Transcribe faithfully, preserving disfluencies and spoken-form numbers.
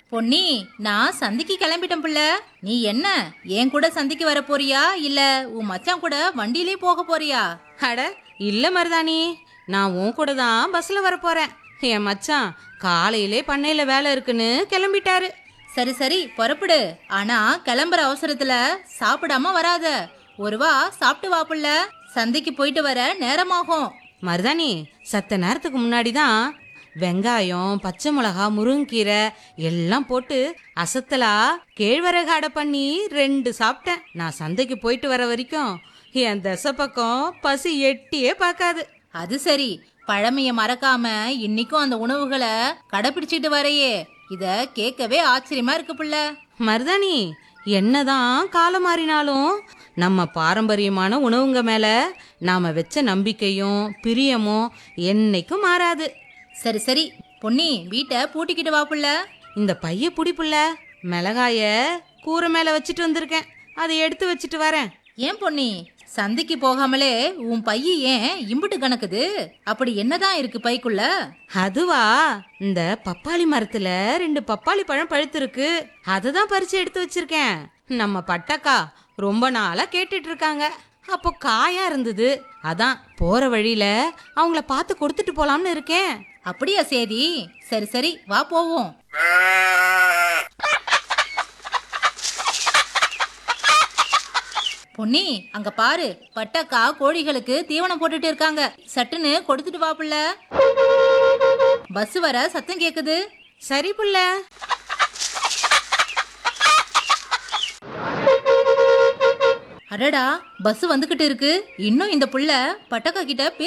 பொன்னி, நான் சந்திக்கு கிளம்பிட்டேன் புள்ள. நீ என்ன என் கூட சந்திக்கு வர போறியா இல்ல உன் மச்சான் கூட வண்டியிலே போக போறியா? அட இல்ல மருதாணி, நான் உன் கூட தான் பஸ்ல வர போறேன். என் மச்சான் காலையிலே பண்ணையில வேலை இருக்குன்னு கிளம்பிட்டாரு. சரி சரி புறப்படு. ஆனா கிளம்புற அவசரத்துல சாப்பிடாம வராத. ஒரு வா சாப்பிட்டு வா புள்ள. சந்தைக்கு போயிட்டு வர நேரமாகும். மருதாணி, சத்த நேரத்துக்கு முன்னாடி தான் வெங்காயம், பச்சை மிளகா, முருங்கீரை எல்லாம் போட்டு அசத்தலா கேழ்வரகு அடை பண்ணி ரெண்டு சாப்பிட்டேன். நான் சந்தைக்கு போயிட்டு வர வரைக்கும் என் தசை பக்கம் பசி எட்டியே பார்க்காது. அது சரி, பழமைய மறக்காம இன்னைக்கும் அந்த உணவுகளை கடைபிடிச்சிட்டு வரையே. இத கேட்கவே ஆச்சரியமா இருக்கு புள்ள. மருதாணி, என்னதான் காலம் மாறினாலும் நம்ம பாரம்பரியமான உணவுங்க மேல நாம வச்ச நம்பிக்கையும் பிரியமும் என்னைக்கும் மாறாது. சரி சரி பொன்னி, வீட்டை பூட்டிக்கிட்டு வா புள்ள. இந்த பைய புடிப்புள்ள மிளகாய கூரை மேல வச்சுட்டு வந்திருக்கேன், அதை எடுத்து வச்சுட்டு வரேன். ஏன் பொன்னி, சந்தைக்கு போகாமலே உன் பைய ஏன் இம்புட்டு கணக்குது? அப்படி என்னதான் இருக்கு பைக்குள்ள? அதுவா, இந்த பப்பாளி மரத்துல ரெண்டு பப்பாளி பழம் பழுத்திருக்கு, அதை தான் பறிச்சு எடுத்து வச்சிருக்கேன். நம்ம பட்டக்கா ரொம்ப நாளா கேட்டுட்டு இருக்காங்க. அப்போ காயா இருந்தது, அதான் போற வழியில அவங்கள பார்த்து கொடுத்துட்டு போலாம்னு இருக்கேன். அப்படியா சேதி? சரி சரி வா போவோம். பொன்னி, அங்க பாரு, பட்டக்கா கோழிகளுக்கு தீவனம் போட்டுட்டு இருக்காங்க. சட்டுன்னு கொடுத்துட்டு வா புள்ள. பஸ் வர சத்தம் கேக்குது. சரி புள்ள. அடடா, பஸ் வந்துகிட்டு இருக்கு. இன்னும் இந்த புள்ள பட்டக்கா கிட்ட